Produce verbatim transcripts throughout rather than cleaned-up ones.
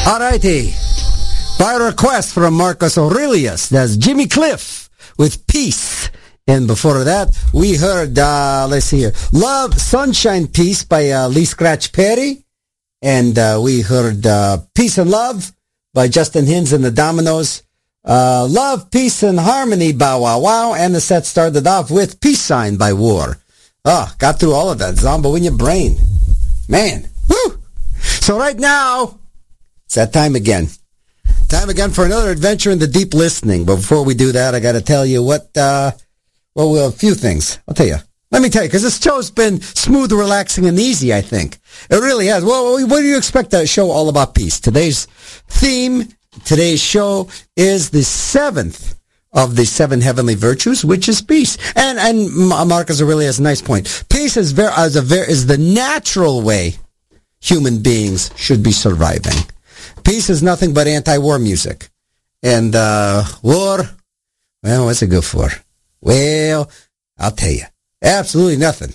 Alrighty. By request from Marcus Aurelius, that's Jimmy Cliff with Peace. And before that, we heard, uh, let's see here, Love, Sunshine, Peace by uh, Lee Scratch Perry. And uh, we heard uh, Peace and Love by Justin Hins and the Dominoes. Uh, Love, Peace, and Harmony, Bow Wow Wow. And the set started off with Peace Sign by War. Oh, got through all of that. Zombo in your brain. Man, woo! So right now, it's that time again. Time again for another adventure into deep listening. But before we do that, I got to tell you what, uh, well, well, a few things. I'll tell you. Let me tell you, because this show's been smooth, relaxing, and easy, I think. It really has. Well, what do you expect a show all about peace? Today's theme, today's show is the seventh of the seven heavenly virtues, which is peace. And and Marcus Aurelius has a nice point. Peace is very, is, a very, is the natural way human beings should be surviving. Peace is nothing but anti-war music. And uh, war, well, what's it good for? Well, I'll tell you. Absolutely nothing.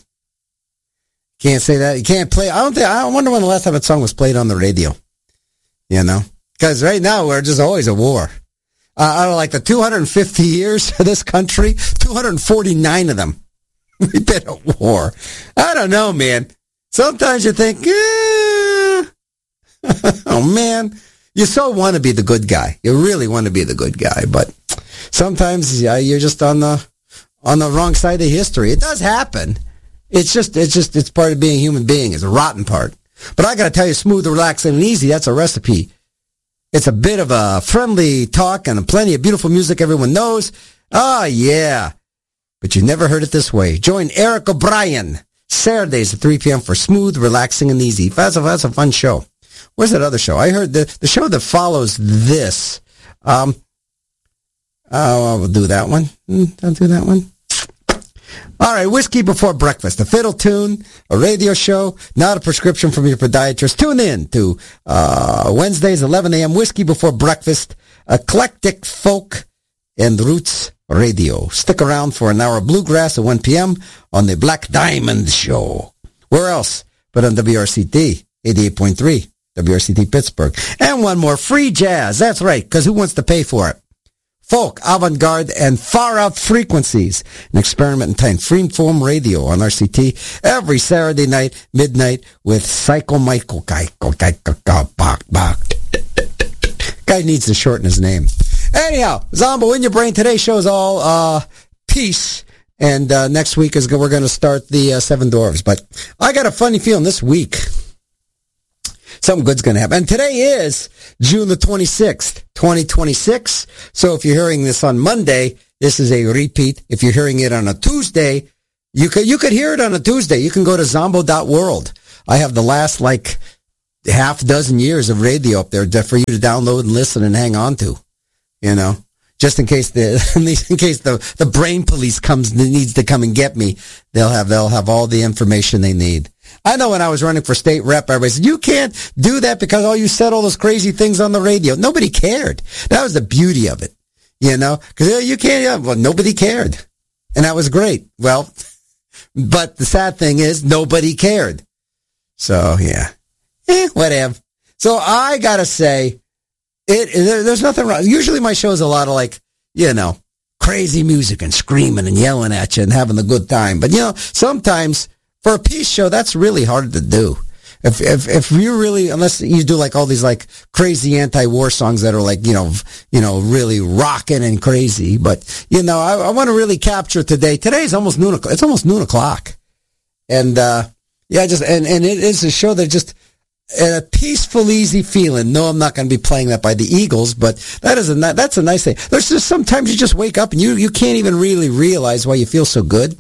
Can't say that. You can't play. I don't think. I wonder when the last time that song was played on the radio. You know, because right now we're just always at war. Uh, out of like the two hundred fifty years of this country, two hundred forty-nine of them we've been at war. I don't know, man. Sometimes you think, eh. Oh man, you so want to be the good guy. You really want to be the good guy, but sometimes yeah, you're just on the. on the wrong side of history. It does happen. It's just, it's just, it's part of being a human being. It's a rotten part. But I got to tell you, smooth, relaxing, and easy, that's a recipe. It's a bit of a friendly talk and plenty of beautiful music everyone knows. Oh, yeah. But you never heard it this way. Join Eric O'Brien Saturdays at three p.m. for smooth, relaxing, and easy. That's a, that's a fun show. Where's that other show? I heard the, the show that follows this. Um, oh, I'll do that one. I'll do that one. All right, Whiskey Before Breakfast, a fiddle tune, a radio show, not a prescription from your podiatrist. Tune in to uh, Wednesdays, eleven a.m., Whiskey Before Breakfast, eclectic folk and roots radio. Stick around for an hour of bluegrass at one p.m. on the Black Diamond Show. Where else but on W R C T, eighty-eight point three, W R C T Pittsburgh. And one more, free jazz. That's right, because who wants to pay for it? Folk, avant-garde, and far-out frequencies. An experiment in time. Freeform radio on R C T every Saturday night, midnight, with Psycho Michael. Guy needs to shorten his name. Anyhow, Zombo in your brain. Today's show is all uh, peace. And uh, next week is we're going to start the uh, Seven Dwarves. But I got a funny feeling this week something good's going to happen. And today is June the twenty-sixth, twenty twenty-six. So if you're hearing this on Monday, this is a repeat. If you're hearing it on a Tuesday, you could, you could hear it on a Tuesday. You can go to zombo dot world. I have the last, like, half dozen years of radio up there for you to download and listen and hang on to, you know, just in case the, in case the, the brain police comes, needs to come and get me, they'll have, they'll have all the information they need. I know when I was running for state rep, everybody said, you can't do that because, oh, you said all those crazy things on the radio. Nobody cared. That was the beauty of it, you know, because you can't, yeah, well, nobody cared. And that was great. Well, but the sad thing is nobody cared. So, yeah, eh, whatever. So I got to say, it, there, there's nothing wrong. Usually my show's a lot of like, you know, crazy music and screaming and yelling at you and having a good time. But, you know, sometimes for a peace show, that's really hard to do. If, if, if you really, unless you do like all these like crazy anti-war songs that are like, you know, you know, really rocking and crazy. But, you know, I, I want to really capture today. Today's almost noon o'clock. It's almost noon o'clock. And, uh, yeah, just, and, and it is a show that just, a peaceful, easy feeling. No, I'm not going to be playing that by the Eagles, but that is a, that's a nice thing. There's just sometimes you just wake up and you, you can't even really realize why you feel so good.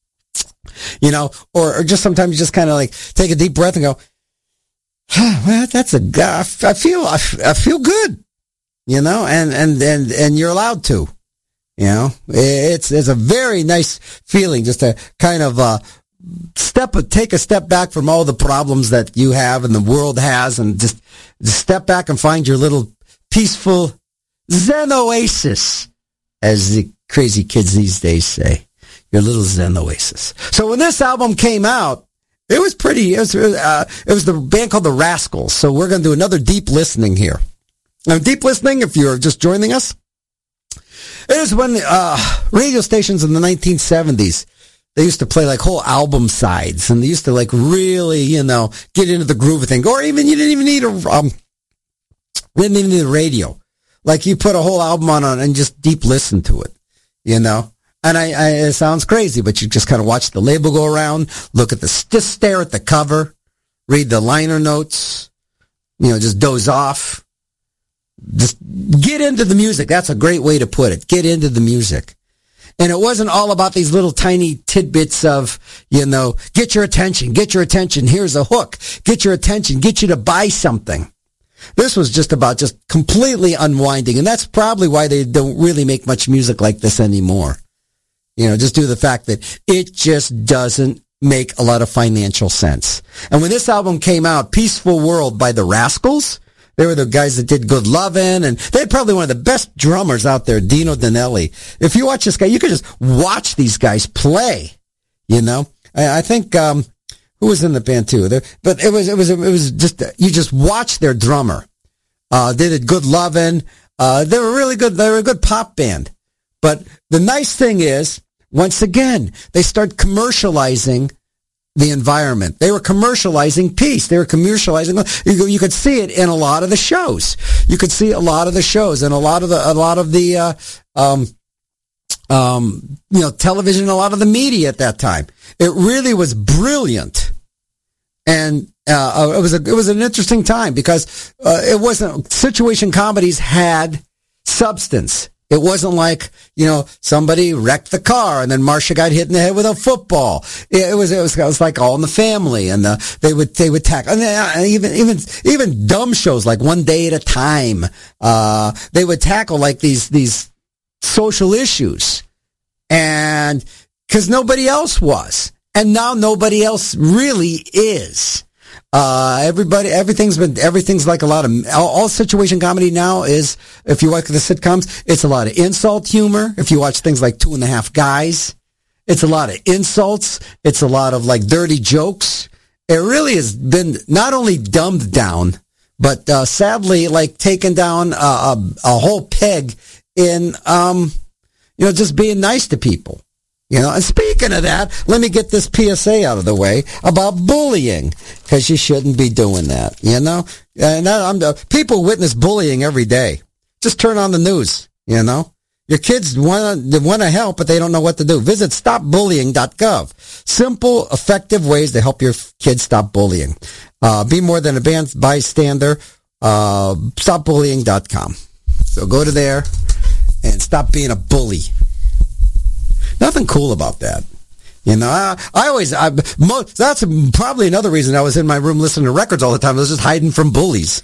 You know, or, or just sometimes you just kind of like take a deep breath and go, oh, well, that's a, I feel, I feel good, you know, and, and, and, and you're allowed to, you know, it's, it's a very nice feeling just to kind of, uh, step, take a step back from all the problems that you have and the world has and just, just step back and find your little peaceful Zen oasis, as the crazy kids these days say. Your little Zen oasis. So when this album came out, It was pretty, it was, uh, it was the band called the Rascals. So we're going to do another deep listening here. Now, deep listening, if you're just joining us, it is when uh, radio stations in the nineteen seventies, they used to play like whole album sides, and they used to like really, you know, get into the groove of things. Or even, you didn't even need a, um, didn't even need a radio. Like you put a whole album on and just deep listen to it, you know. And I, I it sounds crazy, but you just kind of watch the label go around, look at the, just stare at the cover, read the liner notes, you know, just doze off. Just get into the music. That's a great way to put it. Get into the music. And it wasn't all about these little tiny tidbits of, you know, get your attention, get your attention. Here's a hook. Get your attention, get you to buy something. This was just about just completely unwinding. And that's probably why they don't really make much music like this anymore. You know, just due to the fact that it just doesn't make a lot of financial sense. And when this album came out, Peaceful World by the Rascals, they were the guys that did Good Lovin', and they had probably one of the best drummers out there, Dino Danelli. If you watch this guy, you could just watch these guys play, you know. I, I think, um, who was in the band too? There, but it was, it was, it was just, you just watch their drummer. Uh, they did Good Lovin'. Uh, they were really good. They were a good pop band. But the nice thing is, once again, they start commercializing the environment. They were commercializing peace. They were commercializing. You, you could see it in a lot of the shows. You could see a lot of the shows and a lot of the a lot of the uh, um, um, you know, television, a lot of the media at that time. It really was brilliant, and uh, it was a it was an interesting time because uh, it wasn't situation comedies had substance. It wasn't like, you know, somebody wrecked the car and then Marcia got hit in the head with a football. It was, it was, it was like All in the Family, and the, they would, they would tackle, and then, even, even, even dumb shows like One Day at a Time, uh, they would tackle like these, these social issues, and, cause nobody else was. And now nobody else really is. Uh, everybody, everything's been, everything's like a lot of, all, all situation comedy now is, if you watch the sitcoms, it's a lot of insult humor. If you watch things like Two and a Half Guys, it's a lot of insults. It's a lot of like dirty jokes. It really has been not only dumbed down, but, uh, sadly, like taken down a, a, a whole peg in, um, you know, just being nice to people. You know, and speaking of that, let me get this P S A out of the way about bullying, because you shouldn't be doing that, you know? And I'm, uh, people witness bullying every day. Just turn on the news, you know? Your kids want to want to help, but they don't know what to do. Visit stop bullying dot gov. Simple, effective ways to help your kids stop bullying. Uh, be more than a bystander. Uh, stop bullying dot com. So go to there and stop being a bully. Nothing cool about that. You know, I, I always, I, mo, that's probably another reason I was in my room listening to records all the time. I was just hiding from bullies.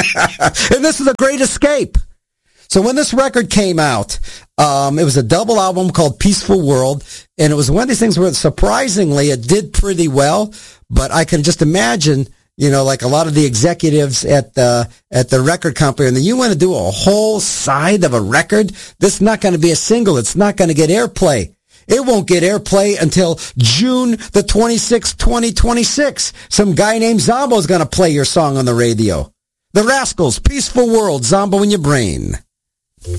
And this is a great escape. So when this record came out, um, it was a double album called Peaceful World. And it was one of these things where surprisingly it did pretty well. But I can just imagine, you know, like a lot of the executives at the, at the record company, and then you want to do a whole side of a record. This is not going to be a single. It's not going to get airplay. It won't get airplay until June the twenty-sixth, twenty twenty-six. Some guy named Zombo's going to play your song on the radio. The Rascals, Peaceful World, Zombo in your brain.